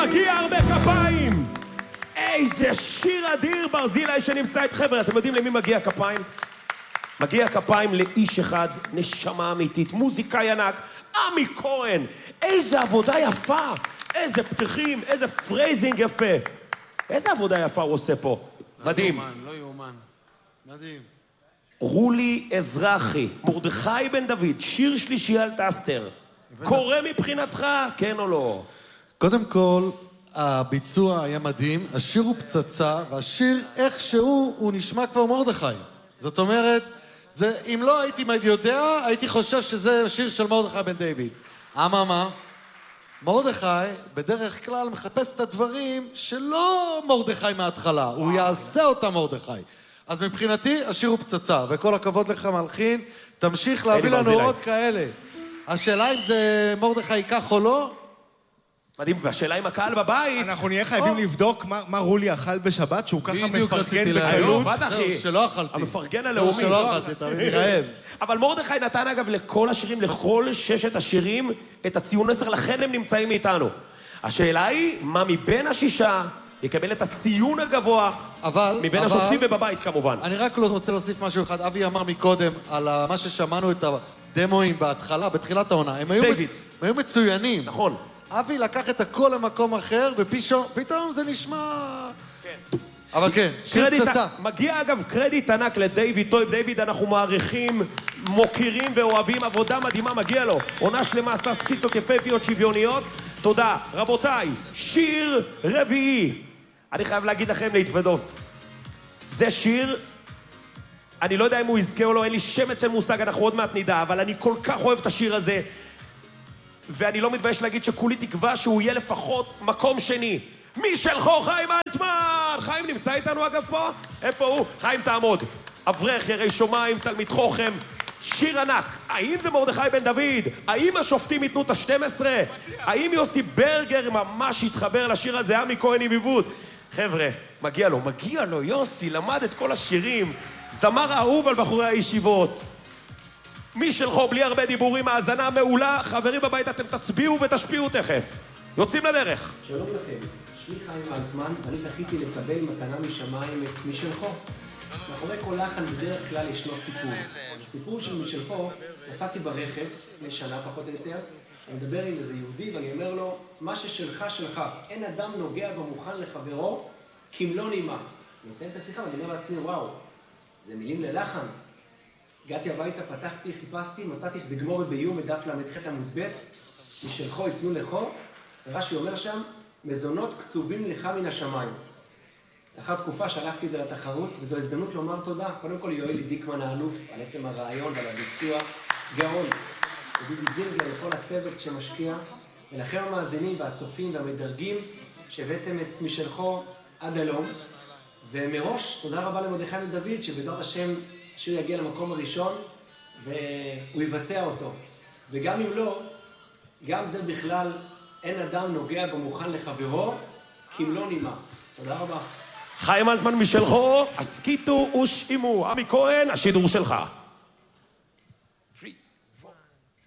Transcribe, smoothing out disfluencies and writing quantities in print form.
מגיע הרבה כפיים! איזה שיר אדיר ברזילי שנמצא את חבר'ה. אתם יודעים למי מגיע כפיים? מגיע כפיים לאיש אחד, נשמה אמיתית, מוזיקאי ענק, עמי כהן. איזה עבודה יפה, איזה פתיחים, איזה פרייזינג יפה. איזה עבודה יפה הוא עושה פה. מדהים. לא יאומן. מדהים. רולי אזרחי, מרדכי בן דוד, שיר שלישי על טסטר. קורא מבחינתך, כן או לא? קודם כל, הביצוע היה מדהים, השיר הוא פצצה, והשיר איכשהו הוא נשמע כבר מרדכי. זאת אומרת, אם לא הייתי יודע, הייתי חושב שזה שיר של מרדכי בן דיוויד. אממה, מרדכי בדרך כלל מחפש את הדברים שלא מרדכי מההתחלה, הוא יעשה אותם מרדכי. אז מבחינתי, השיר הוא פצצה, וכל הכבוד לך מלחין, תמשיך להביא לנו עוד כאלה. השאלה אם זה מרדכי ייקח או לא? מדהים, והשאלה אם הקהל בבית... אנחנו נהיה חייבים לבדוק מה רולי אכל בשבת, שהוא ככה מפרגן בקלות. שלא אכלתי. המפרגן הלאומי. שלא אכלתי, תמיד רעב. אבל מרדכי נתן אגב לכל השירים, לכל 6 השירים, את הציון 10, לכן הם נמצאים מאיתנו. השאלה היא, מה מבין 6 יקבל את הציון הגבוה, מבין השופטים ובבית כמובן. אני רק רוצה להוסיף משהו אחד. אבי אמר מקודם על מה ששמענו את הדמואים בהתחלה, בתחילת העונה. הם היו מצוינים. נכון. אבי לקח את הכל למקום אחר, ופתאום זה נשמע... כן. אבל כן, שיר פצצה. מגיע אגב קרדיט ענק לדיוויד טויב. דיוויד, אנחנו מעריכים, מוקירים ואוהבים, עבודה מדהימה, מגיע לו. עונה שלמה, עשה סקיצות יפהפיות שוויוניות. תודה. רבותיי, שיר רביעי. אני חייב להגיד לכם להתוודות. זה שיר, אני לא יודע אם הוא יזכה או לא, אין לי שמץ של מושג, אנחנו עוד מעט נדע, אבל אני כל כך אוהב את השיר הזה. ואני לא מתבייש להגיד שכולי תקווה שהוא יהיה לפחות מקום שני. מי שלחו חיים אלטמן! חיים נמצא איתנו אגב פה? איפה הוא? חיים תעמוד. אברך, ירי שומיים, תלמיד חוכם, שיר ענק. האם זה מרדכי בן דוד? האם השופטים ייתנו את ה-12? האם יוסי ברגר ממש יתחבר לשיר הזה? עמי כהן עם עיבוד. חבר'ה, מגיע לו, יוסי, למד את כל השירים. זמר אהוב על בחורי הישיבות. מי שלחו בלי הרבה דיבורים, האזנה מעולה. חברים בבית, אתם תצביעו ותשפיעו תכף. יוצאים לדרך. שלום לכם, שמי חיים אלטמן, אני זכיתי לקבל מתנה משמיים את מי שלחו. מאחורי כל לחן בדרך כלל ישנו סיפור. הסיפור של מי שלחו, נסעתי ברכב לפני שנה פחות או יותר, אני מדבר עם איזה יהודי ואני אומר לו, מה ששלך שלך, אין אדם נוגע במוכן לחברו, כמלוא נימה. אני מסיים את השיחה ואני אומר לעצמי, וואו, זה מילים ללחן. הגעתי הביתה, פתחתי, חיפשתי, מצאתי שזה גמור בביום מדף למדחת עמוד ב' משלחו יתנו לכו, ורש"י אומר שם, מזונות קצובים לך מן השמיים. לאחר תקופה שלחתי את זה לתחרות, וזו הזדמנות לומר תודה. קודם כל יואלי דיקמן האלוף, על עצם הרעיון ועל הביצוע, גאון. ודידי זינגלר וכל הצוות שמשקיע, ולכם המאזינים והצופים והמדרגים, שהבאתם את משלחו עד הלום. ומראש, תודה רבה למרדכי בן דוד, שבעזרת השם שיר יגיע למקום הראשון, והוא יבצע אותו. וגם אם לא, גם זה בכלל, אין אדם נוגע במוכן לחברו, כמלוא נימה. תודה רבה. חיים אלטמן משלחו, הסקיטו ושאימו. עמי כהן, השידור שלך.